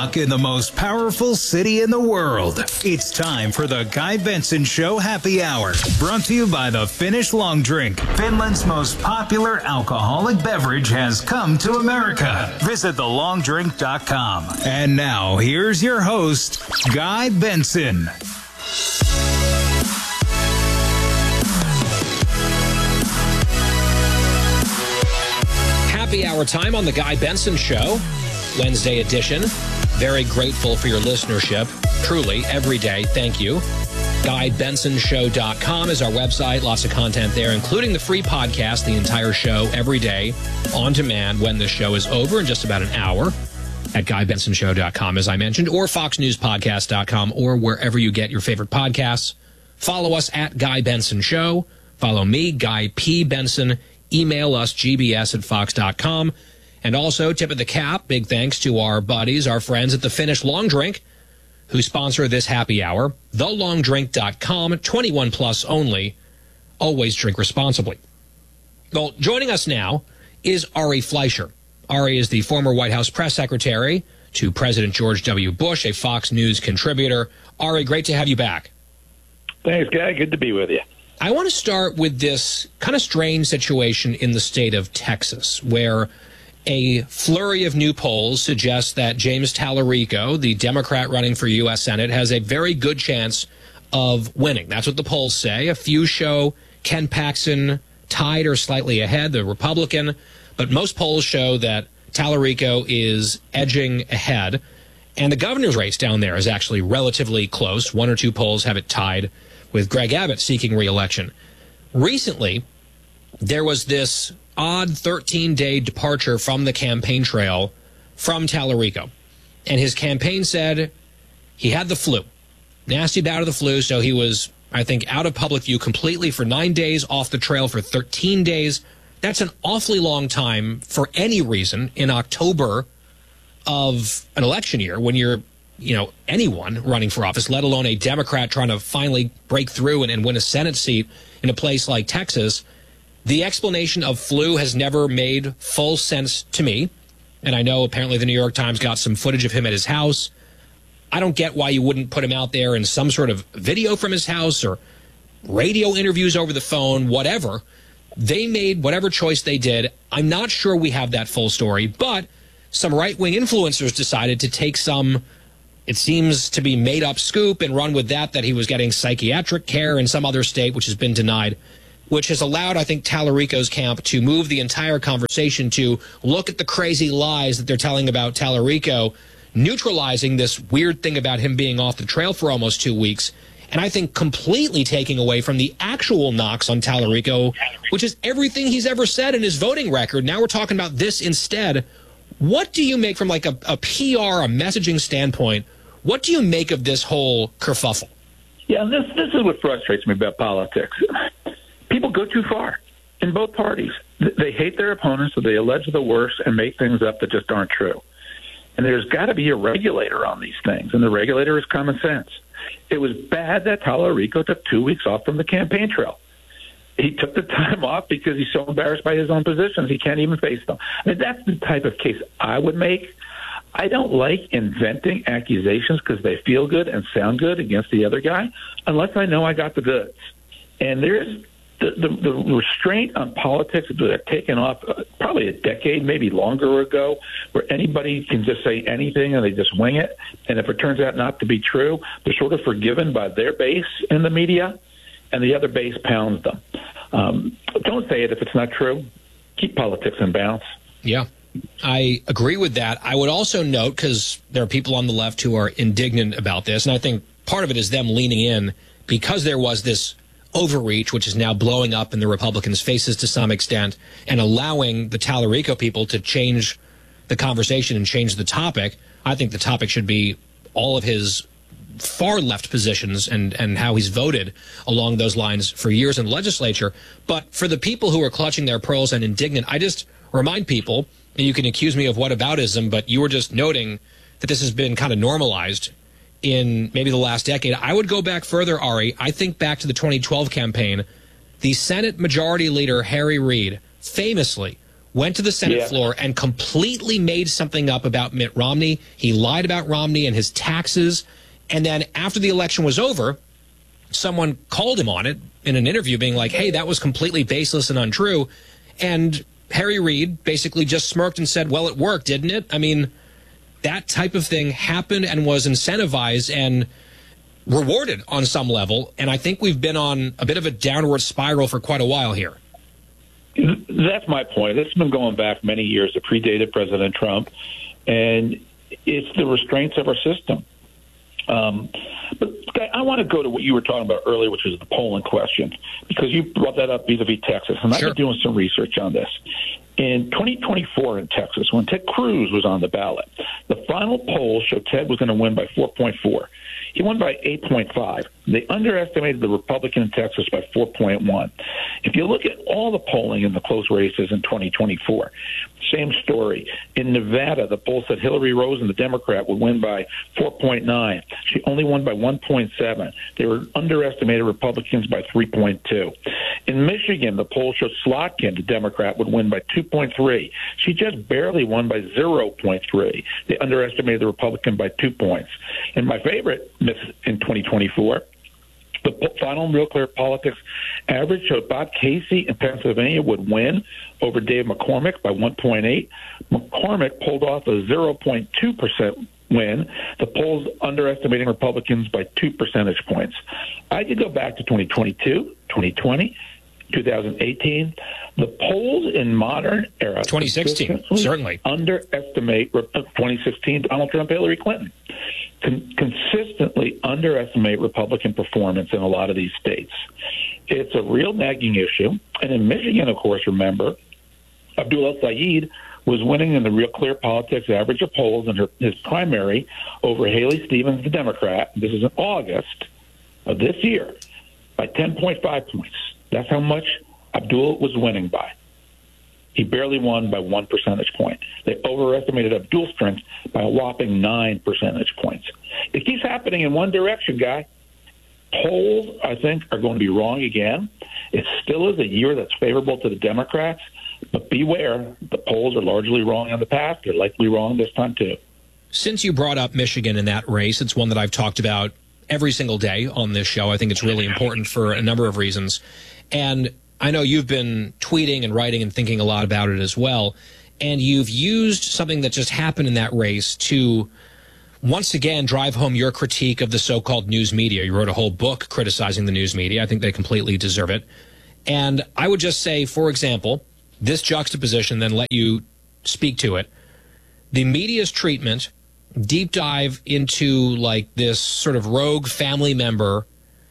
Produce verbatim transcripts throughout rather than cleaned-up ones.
In the most powerful city in the world. It's time for the Guy Benson Show Happy Hour. Brought to you by the Finnish Long Drink. Finland's most popular alcoholic beverage has come to America. Visit the long drink dot com. And now, here's your host, Guy Benson. Happy Hour time on the Guy Benson Show, Wednesday edition. Very grateful for your listenership. Truly, every day. Thank you. Guy Benson Show dot com is our website. Lots of content there, including the free podcast, the entire show, every day, on demand when the show is over in just about an hour at Guy Benson Show dot com, as I mentioned, or Fox News Podcast dot com, or wherever you get your favorite podcasts. Follow us at Guy Benson Show. Follow me, Guy P. Benson. Email us, G B S at Fox dot com. And also, tip of the cap, big thanks to our buddies, our friends at the Finnish Long Drink, who sponsor this happy hour. the long drink dot com, twenty-one plus only. Always drink responsibly. Well, joining us now is Ari Fleischer. Ari is the former White House press secretary to President George W. Bush, a Fox News contributor. Ari, great to have you back. Thanks, Guy. Good to be with you. I want to start with this kind of strange situation in the state of Texas, where a flurry of new polls suggests that James Tallarico, the Democrat running for U S Senate, has a very good chance of winning. That's what the polls say. A few show Ken Paxton tied or slightly ahead, the Republican, but most polls show that Tallarico is edging ahead. And the governor's race down there is actually relatively close. One or two polls have it tied with Greg Abbott seeking re-election. Recently, there was this odd thirteen-day departure from the campaign trail from Tallarico. And his campaign said he had the flu, nasty bout of the flu, so he was, I think, out of public view completely for nine days, off the trail for thirteen days. That's an awfully long time for any reason in October of an election year when you're, you know, anyone running for office, let alone a Democrat trying to finally break through and, and win a Senate seat in a place like Texas. The explanation of flu has never made full sense to me. And I know apparently the New York Times got some footage of him at his house. I don't get why you wouldn't put him out there in some sort of video from his house or radio interviews over the phone, whatever. They made whatever choice they did. I'm not sure we have that full story, but some right-wing influencers decided to take some, it seems to be made-up scoop and run with that, that he was getting psychiatric care in some other state, which has been denied, which has allowed, I think, Tallarico's camp to move the entire conversation to look at the crazy lies that they're telling about Tallarico, neutralizing this weird thing about him being off the trail for almost two weeks, and I think completely taking away from the actual knocks on Tallarico, which is everything he's ever said in his voting record. Now we're talking about this instead. What do you make from like a, a P R, a messaging standpoint? What do you make of this whole kerfuffle? Yeah, this this is what frustrates me about politics. People go too far in both parties. They hate their opponents, so they allege the worst and make things up that just aren't true. And there's got to be a regulator on these things, and the regulator is common sense. It was bad that Tallarico took two weeks off from the campaign trail. He took the time off because he's so embarrassed by his own positions he can't even face them. I mean, that's the type of case I would make. I don't like inventing accusations because they feel good and sound good against the other guy unless I know I got the goods. And there's the, the, the restraint on politics that have taken off uh, probably a decade, maybe longer ago, where anybody can just say anything and they just wing it. And if it turns out not to be true, they're sort of forgiven by their base in the media, and the other base pounds them. Um, don't say it if it's not true. Keep politics in balance. Yeah, I agree with that. I would also note, because there are people on the left who are indignant about this, and I think part of it is them leaning in because there was this overreach, which is now blowing up in the Republicans' faces to some extent, and allowing the Tallarico people to change the conversation and change the topic. I think the topic should be all of his far left positions and, and how he's voted along those lines for years in the legislature. But for the people who are clutching their pearls and indignant, I just remind people, and you can accuse me of whataboutism, but you were just noting that this has been kind of normalized in maybe the last decade. I would go back further, Ari. I think back to the twenty twelve campaign. The Senate Majority Leader, Harry Reid, famously went to the Senate Yeah. floor and completely made something up about Mitt Romney. He lied about Romney and his taxes. And then after the election was over, someone called him on it in an interview being like, hey, that was completely baseless and untrue. And Harry Reid basically just smirked and said, well, it worked, didn't it? I mean, that type of thing happened and was incentivized and rewarded on some level. And I think we've been on a bit of a downward spiral for quite a while here. That's my point. It's been going back many years. It predated President Trump, and it's the restraints of our system. Um, but I want to go to what you were talking about earlier, which is the polling question, because you brought that up vis-a-vis Texas, and Sure. I've been doing some research on this. In twenty twenty-four in Texas, when Ted Cruz was on the ballot, the final poll showed Ted was going to win by four point four. He won by eight point five. They underestimated the Republican in Texas by four point one. If you look at all the polling in the close races in twenty twenty-four, same story. In Nevada, the poll said Hillary Rosen, the Democrat, would win by four point nine. She only won by one point seven. They were underestimated Republicans by three point two. In Michigan, the poll showed Slotkin, the Democrat, would win by two point three. She just barely won by zero point three. They underestimated the Republican by two points. And my favorite miss in twenty twenty-four, the final Real Clear Politics average showed Bob Casey in Pennsylvania would win over Dave McCormick by one point eight. McCormick pulled off a zero point two percent win. The polls underestimating Republicans by two percentage points. I could go back to twenty twenty-two, twenty twenty, two thousand eighteen. The polls in modern era twenty sixteen, certainly. underestimate twenty sixteen, Donald Trump, Hillary Clinton. Con- consistently underestimate Republican performance in a lot of these states. It's a real nagging issue. And in Michigan, of course, remember, Abdul El-Sayed was winning in the Real Clear Politics average of polls in her, his primary over Haley Stevens, the Democrat. This is in August of this year by ten point five points. That's how much Abdul was winning by. He barely won by one percentage point. They overestimated Abdul's strength by a whopping nine percentage points. It keeps happening in one direction, guy. Polls, I think, are going to be wrong again. It still is a year that's favorable to the Democrats, but beware, the polls are largely wrong in the past. They're likely wrong this time, too. Since you brought up Michigan in that race, it's one that I've talked about every single day on this show. I think it's really important for a number of reasons. And I know you've been tweeting and writing and thinking a lot about it as well. And you've used something that just happened in that race to once again drive home your critique of the so-called news media. You wrote a whole book criticizing the news media. I think they completely deserve it. And I would just say, for example, this juxtaposition, then let you speak to it. The media's treatment, deep dive into like this sort of rogue family member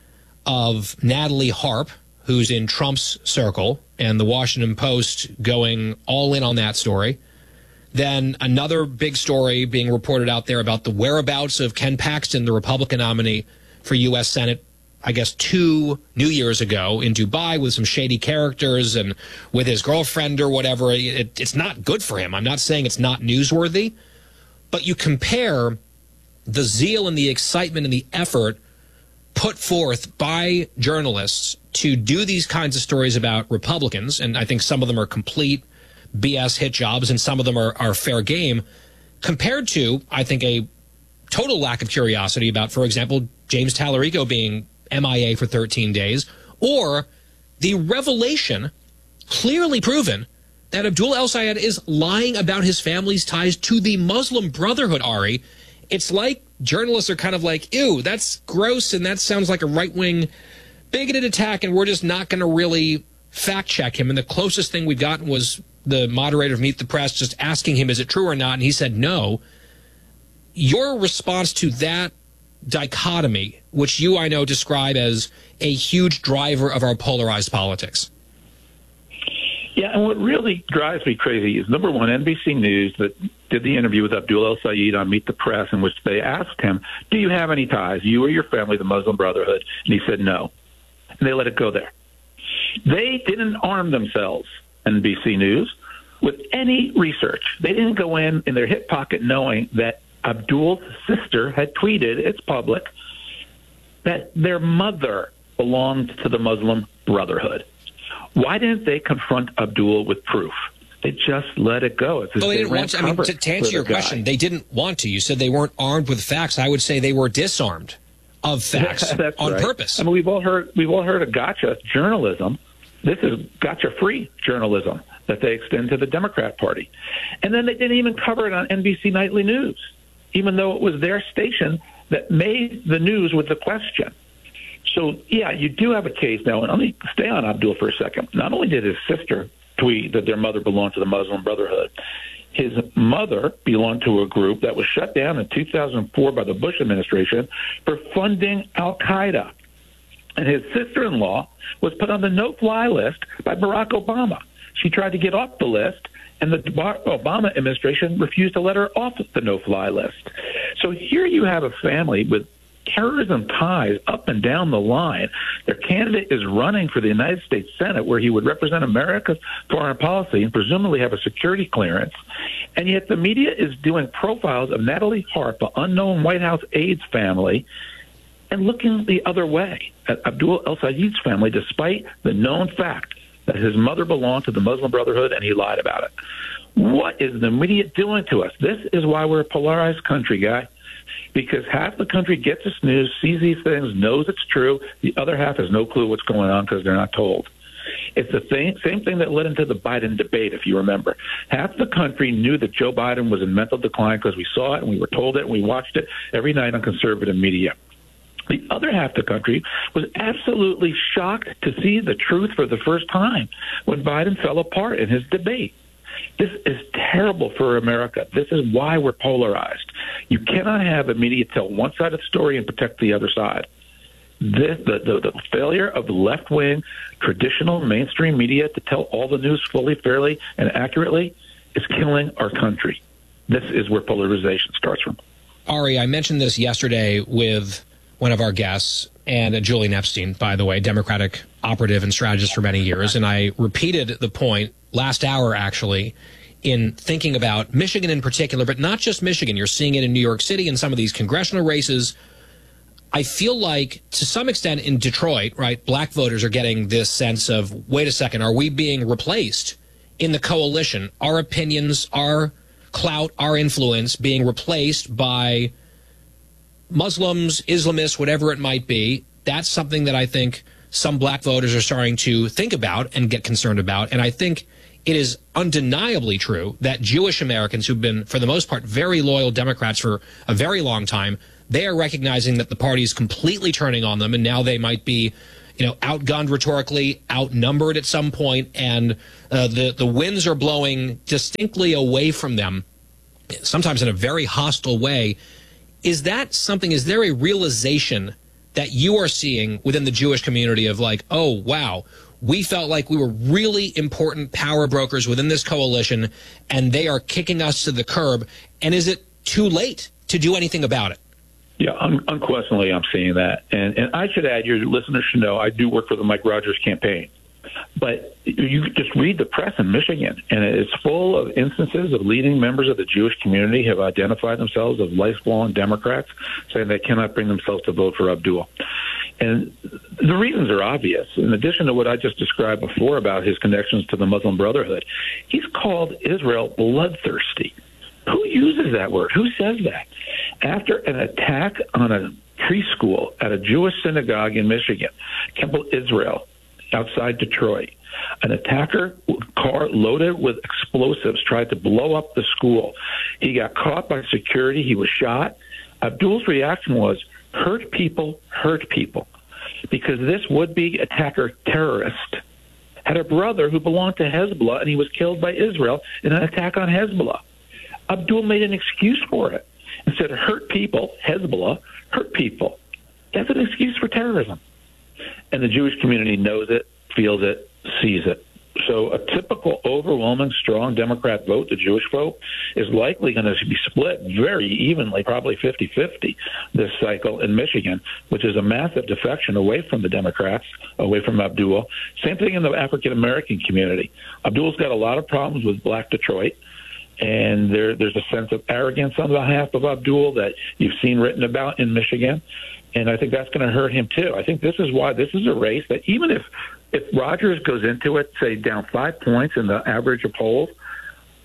of Natalie Harp, who's in Trump's circle, and the Washington Post going all in on that story. Then another big story being reported out there about the whereabouts of Ken Paxton, the Republican nominee for U S Senate, I guess two New Years ago in Dubai with some shady characters and with his girlfriend or whatever. It, it's not good for him. I'm not saying it's not newsworthy, but you compare the zeal and the excitement and the effort put forth by journalists to do these kinds of stories about Republicans, and I think some of them are complete B S hit jobs and some of them are, are fair game, compared to, I think, a total lack of curiosity about, for example, James Tallarico being M I A for thirteen days, or the revelation, clearly proven, that Abdul El-Sayed is lying about his family's ties to the Muslim Brotherhood, Ari. It's like journalists are kind of like, ew, that's gross, and that sounds like a right-wing bigoted attack, and we're just not going to really fact-check him. And the closest thing we've gotten was the moderator of Meet the Press just asking him, is it true or not? And he said no. Your response to that dichotomy, which you, I know, describe as a huge driver of our polarized politics. Yeah, and what really drives me crazy is, number one, N B C News that did the interview with Abdul El-Sayed on Meet the Press, in which they asked him, do you have any ties, you or your family, the Muslim Brotherhood? And he said no. And they let it go there. They didn't arm themselves, N B C News, with any research. They didn't go in in their hip pocket knowing that Abdul's sister had tweeted, it's public, that their mother belonged to the Muslim Brotherhood. Why didn't they confront Abdul with proof? They just let it go. It's as Well, they they didn't ran want to. I mean, cover to, to for answer the your guy. question, they didn't want to. You said they weren't armed with facts. I would say they were disarmed of facts That's on right. purpose. I mean, we've all heard we've all heard of gotcha journalism. This is gotcha-free journalism that they extend to the Democrat Party. And then they didn't even cover it on N B C Nightly News, even though it was their station that made the news with the question. So, yeah, you do have a case now. And let me stay on Abdul for a second. Not only did his sister tweet that their mother belonged to the Muslim Brotherhood, his mother belonged to a group that was shut down in two thousand four by the Bush administration for funding al-Qaeda. And his sister-in-law was put on the no-fly list by Barack Obama. She tried to get off the list, and the Obama administration refused to let her off the no-fly list. So here you have a family with terrorism ties up and down the line. Their candidate is running for the United States Senate, where he would represent America's foreign policy and presumably have a security clearance. And yet the media is doing profiles of Natalie Hart, the unknown White House aides family, and looking the other way at Abdul el-Sayed's family, despite the known fact that his mother belonged to the Muslim Brotherhood and he lied about it. What is the media doing to us? This is why we're a polarized country, guy, because half the country gets this news, sees these things, knows it's true. The other half has no clue what's going on because they're not told. It's the thing, same thing that led into the Biden debate, if you remember. Half the country knew that Joe Biden was in mental decline because we saw it and we were told it and we watched it every night on conservative media. The other half of the country was absolutely shocked to see the truth for the first time when Biden fell apart in his debate. This is terrible for America. This is why we're polarized. You cannot have the media tell one side of the story and protect the other side. This, the, the, the failure of the left-wing, traditional mainstream media to tell all the news fully, fairly, and accurately is killing our country. This is where polarization starts from. Ari, I mentioned this yesterday with one of our guests, and uh, Julian Epstein, by the way, Democratic operative and strategist for many years. And I repeated the point last hour, actually, in thinking about Michigan in particular, but not just Michigan. You're seeing it in New York City in some of these congressional races. I feel like, to some extent in Detroit, right, black voters are getting this sense of, wait a second, are we being replaced in the coalition? Our opinions, our clout, our influence being replaced by Muslims, Islamists, whatever it might be. That's something that I think some black voters are starting to think about and get concerned about. And I think it is undeniably true that Jewish Americans who've been, for the most part, very loyal Democrats for a very long time, they are recognizing that the party is completely turning on them, and now they might be, you know, outgunned rhetorically, outnumbered at some point, and uh, the, the winds are blowing distinctly away from them, sometimes in a very hostile way. Is that something, is there a realization that you are seeing within the Jewish community of like, oh, wow, we felt like we were really important power brokers within this coalition, and they are kicking us to the curb, and is it too late to do anything about it? Yeah, un- unquestionably I'm seeing that. And, and I should add, your listeners should know, I do work for the Mike Rogers campaign. But you just read the press in Michigan, and it's full of instances of leading members of the Jewish community have identified themselves as lifelong Democrats, saying they cannot bring themselves to vote for Abdul. And the reasons are obvious. In addition to what I just described before about his connections to the Muslim Brotherhood, he's called Israel bloodthirsty. Who uses that word? Who says that? After an attack on a preschool at a Jewish synagogue in Michigan, Temple Israel, outside Detroit, an attacker car loaded with explosives tried to blow up the school. He got caught by security. He was shot. Abdul's reaction was, hurt people, hurt people, because this would-be attacker terrorist had a brother who belonged to Hezbollah, and he was killed by Israel in an attack on Hezbollah. Abdul made an excuse for it and said, hurt people, Hezbollah, hurt people. That's an excuse for terrorism. And the Jewish community knows it, feels it, sees it. So a typical overwhelming strong Democrat vote, the Jewish vote, is likely going to be split very evenly, probably fifty-fifty this cycle in Michigan, which is a massive defection away from the Democrats, away from Abdul. Same thing in the African-American community. Abdul's got a lot of problems with black Detroit. And there, there's a sense of arrogance on behalf of Abdul that you've seen written about in Michigan. And I think that's going to hurt him, too. I think this is why this is a race that even if, if Rogers goes into it, say, down five points in the average of polls,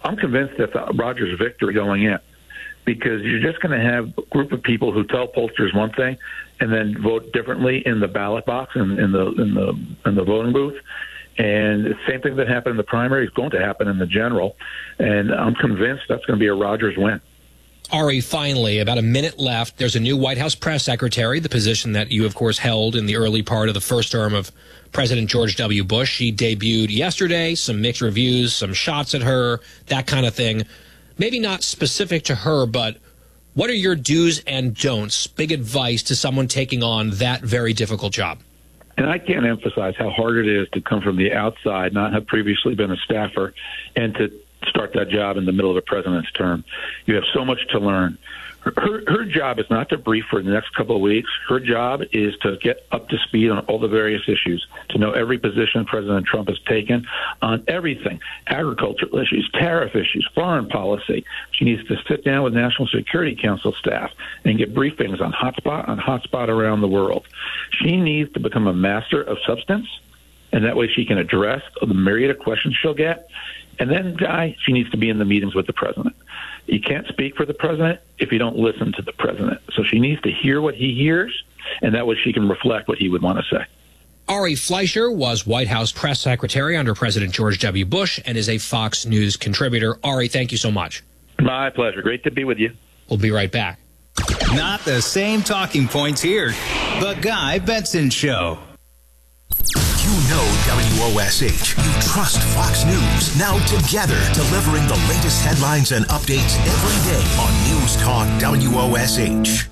I'm convinced that's Rogers' victory going in, because you're just going to have a group of people who tell pollsters one thing and then vote differently in the ballot box and in, in the in the in the voting booth. And the same thing that happened in the primary is going to happen in the general. And I'm convinced that's going to be a Rogers win. Ari, finally, about a minute left. There's a new White House press secretary, the position that you, of course, held in the early part of the first term of President George W. Bush. She debuted yesterday, some mixed reviews, some shots at her, that kind of thing. Maybe not specific to her, but what are your do's and don'ts, big advice to someone taking on that very difficult job? And I can't emphasize how hard it is to come from the outside, not have previously been a staffer, and to start that job in the middle of the president's term. You have so much to learn. Her, her job is not to brief for the next couple of weeks. Her job is to get up to speed on all the various issues, to know every position President Trump has taken on everything, agricultural issues, tariff issues, foreign policy. She needs to sit down with National Security Council staff and get briefings on hotspot on hotspot around the world. She needs to become a master of substance, and that way she can address the myriad of questions she'll get. And then, Guy, she needs to be in the meetings with the president. You can't speak for the president if you don't listen to the president. So she needs to hear what he hears, and that way she can reflect what he would want to say. Ari Fleischer was White House press secretary under President George W. Bush and is a Fox News contributor. Ari, thank you so much. My pleasure. Great to be with you. We'll be right back. Not the same talking points here. The Guy Benson Show. You know W O S H. You trust Fox News. Now together, delivering the latest headlines and updates every day on News Talk W O S H.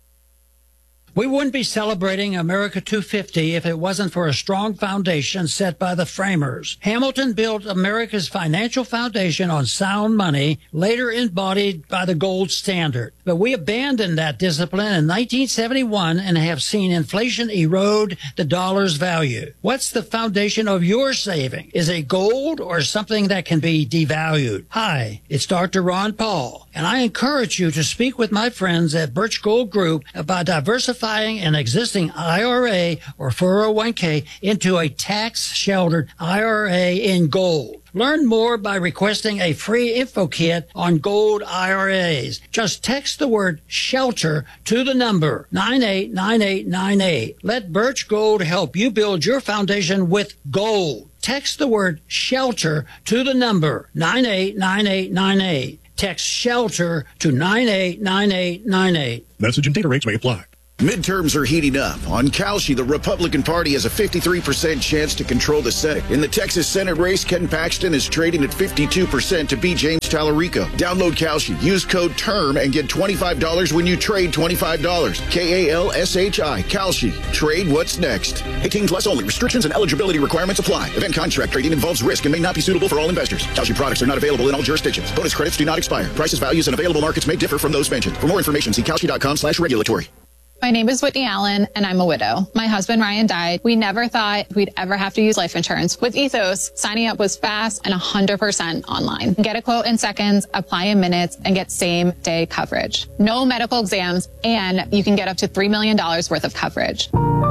We wouldn't be celebrating America two fifty if it wasn't for a strong foundation set by the framers. Hamilton built America's financial foundation on sound money, later embodied by the gold standard. But we abandoned that discipline in nineteen seventy-one and have seen inflation erode the dollar's value. What's the foundation of your saving? Is it gold or something that can be devalued? Hi, it's Doctor Ron Paul, and I encourage you to speak with my friends at Birch Gold Group about diversifying an existing I R A or four oh one k into a tax-sheltered I R A in gold. Learn more by requesting a free info kit on gold I R As. Just text the word SHELTER to the number nine eight nine eight nine eight. Let Birch Gold help you build your foundation with gold. Text the word SHELTER to the number nine eight nine eight nine eight. Text SHELTER to nine eight nine eight nine eight. Message and data rates may apply. Midterms are heating up. On Kalshi, the Republican Party has a fifty-three percent chance to control the Senate. In the Texas Senate race, Ken Paxton is trading at fifty-two percent to beat James Tallarico. Download Kalshi, use code TERM, and get twenty-five dollars when you trade twenty-five dollars. K A L S H I, Kalshi. Trade what's next. eighteen plus only. Restrictions and eligibility requirements apply. Event contract trading involves risk and may not be suitable for all investors. Kalshi products are not available in all jurisdictions. Bonus credits do not expire. Prices, values, and available markets may differ from those mentioned. For more information, see kalshi.com slash regulatory. My name is Whitney Allen, and I'm a widow. My husband, Ryan, died. We never thought we'd ever have to use life insurance. With Ethos, signing up was fast and one hundred percent online. Get a quote in seconds, apply in minutes, and get same-day coverage. No medical exams, and you can get up to three million dollars worth of coverage.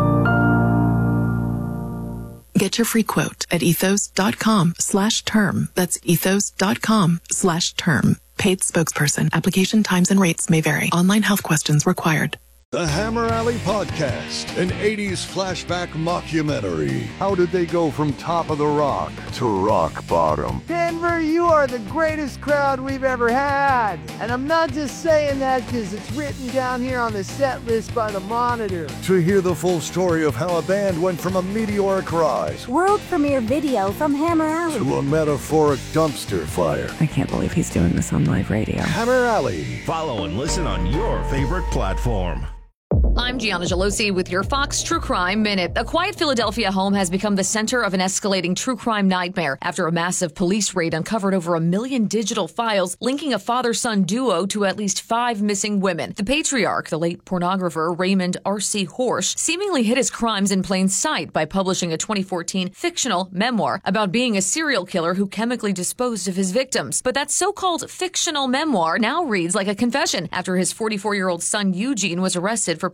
Get your free quote at ethos.com slash term. That's ethos.com slash term. Paid spokesperson. Application times and rates may vary. Online health questions required. The Hammer Alley Podcast, an eighties flashback mockumentary. How did they go from top of the rock to rock bottom? Denver, you are the greatest crowd we've ever had. And I'm not just saying that because it's written down here on the set list by the Monitor. To hear the full story of how a band went from a meteoric rise, world premiere video from Hammer Alley, to a metaphoric dumpster fire. I can't believe he's doing this on live radio. Hammer Alley. Follow and listen on your favorite platform. I'm Gianna Gelosi with your Fox True Crime Minute. A quiet Philadelphia home has become the center of an escalating true crime nightmare after a massive police raid uncovered over a million digital files linking a father-son duo to at least five missing women. The patriarch, the late pornographer Raymond R C. Horsch, seemingly hid his crimes in plain sight by publishing a twenty fourteen fictional memoir about being a serial killer who chemically disposed of his victims. But that so-called fictional memoir now reads like a confession after his forty-four-year-old son Eugene was arrested for possessing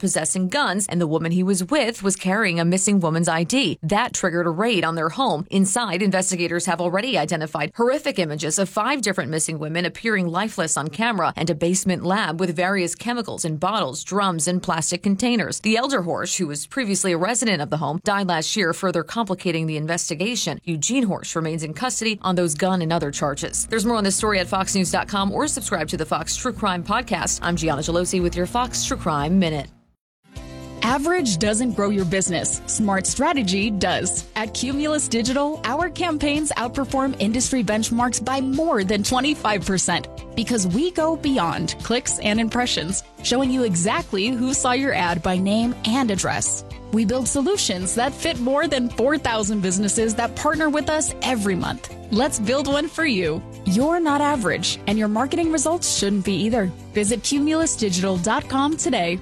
possessing guns, and the woman he was with was carrying a missing woman's I D. That triggered a raid on their home. Inside, investigators have already identified horrific images of five different missing women appearing lifeless on camera and a basement lab with various chemicals in bottles, drums, and plastic containers. The elder Horsch, who was previously a resident of the home, died last year, further complicating the investigation. Eugene Horsch remains in custody on those gun and other charges. There's more on this story at fox news dot com or subscribe to the Fox True Crime Podcast. I'm Gianna Gelosi with your Fox True Crime Minute. Average doesn't grow your business. Smart strategy does. At Cumulus Digital, our campaigns outperform industry benchmarks by more than twenty-five percent because we go beyond clicks and impressions, showing you exactly who saw your ad by name and address. We build solutions that fit more than four thousand businesses that partner with us every month. Let's build one for you. You're not average, and your marketing results shouldn't be either. Visit cumulus digital dot com today.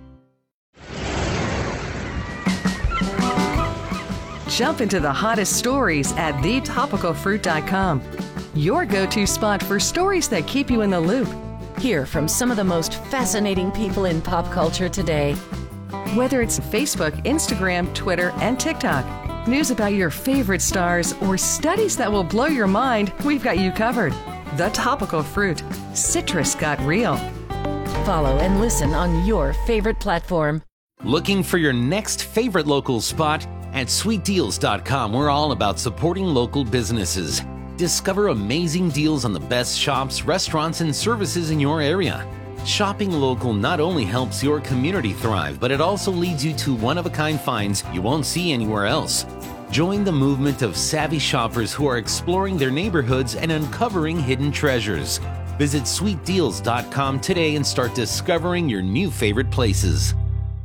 Jump into the hottest stories at the topical fruit dot com. Your go-to spot for stories that keep you in the loop. Hear from some of the most fascinating people in pop culture today. Whether it's Facebook, Instagram, Twitter, and TikTok, news about your favorite stars, or studies that will blow your mind, we've got you covered. The Topical Fruit. Citrus got real. Follow and listen on your favorite platform. Looking for your next favorite local spot? At sweet deals dot com, we're all about supporting local businesses. Discover amazing deals on the best shops, restaurants, and services in your area. Shopping local not only helps your community thrive, but it also leads you to one-of-a-kind finds you won't see anywhere else. Join the movement of savvy shoppers who are exploring their neighborhoods and uncovering hidden treasures. Visit sweet deals dot com today and start discovering your new favorite places.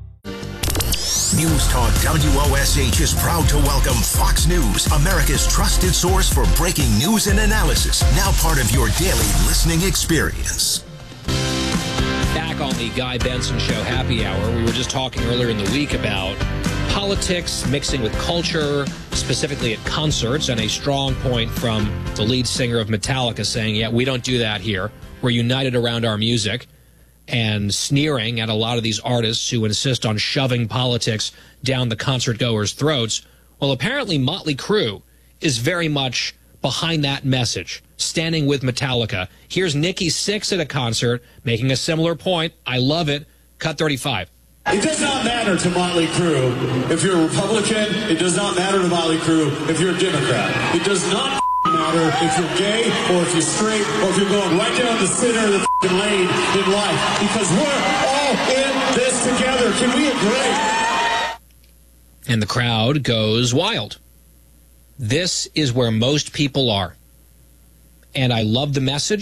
News Talk W O S H is proud to welcome Fox News, America's trusted source for breaking news and analysis. Now part of your daily listening experience. Back on the Guy Benson Show Happy Hour, we were just talking earlier in the week about politics mixing with culture, specifically at concerts, and a strong point from the lead singer of Metallica saying, yeah, we don't do that here. We're united around our music, and sneering at a lot of these artists who insist on shoving politics down the concert-goers' throats. Well, apparently Motley Crue is very much behind that message, standing with Metallica. Here's Nikki Sixx at a concert making a similar point. I love it. Cut thirty-five. It does not matter to Motley Crue if you're a Republican. It does not matter to Motley Crue if you're a Democrat. It does not matter if you're gay or if you're straight or if you're going right down the center of the lane in life, because we're all in this together. Can we agree? And the crowd goes wild. This is where most people are. And I love the message.